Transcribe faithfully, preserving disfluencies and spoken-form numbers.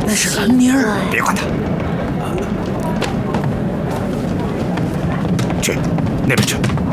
那是兰妮儿， 别管他。去，那边去。